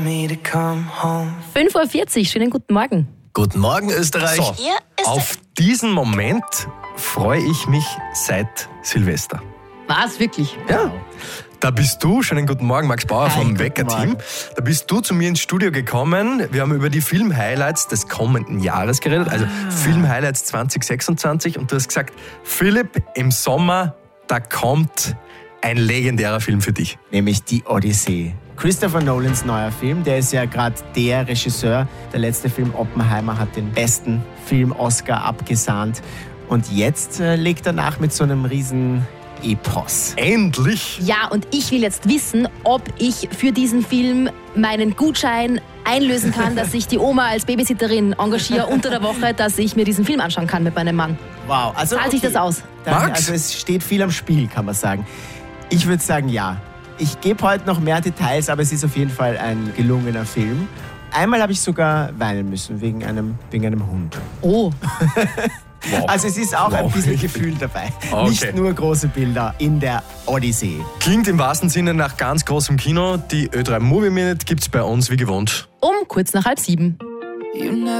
5:40 Uhr, schönen guten Morgen. Guten Morgen, Österreich. So, Auf diesen Moment freue ich mich seit Silvester. Was, wirklich? Ja. Da bist du, schönen guten Morgen, Max Bauer vom guten Wecker-Team. Morgen. Da bist du zu mir ins Studio gekommen. Wir haben über die Film-Highlights des kommenden Jahres geredet, also Film-Highlights 2026. Und du hast gesagt, Philipp, im Sommer, da kommt ein legendärer Film für dich. Nämlich die Odyssee. Christopher Nolans neuer Film, der ist ja gerade der Regisseur. Der letzte Film Oppenheimer hat den besten Film-Oscar abgesahnt. Und jetzt legt er nach mit so einem riesen Epos. Endlich! Ja, und ich will jetzt wissen, ob ich für diesen Film meinen Gutschein einlösen kann, dass ich die Oma als Babysitterin engagiere unter der Woche, dass ich mir diesen Film anschauen kann mit meinem Mann. Wow. Also, Zahlt sich das aus? Max? Also es steht viel am Spiel, kann man sagen. Ich würde sagen, ja. Ich gebe heute noch mehr Details, aber es ist auf jeden Fall ein gelungener Film. Einmal habe ich sogar weinen müssen, wegen einem Hund. Oh, Wow. Also es ist auch ein bisschen Gefühl dabei. Okay. Nicht nur große Bilder in der Odyssee. Klingt im wahrsten Sinne nach ganz großem Kino. Die Ö3 Movie Minute gibt's bei uns wie gewohnt. kurz nach 6:30.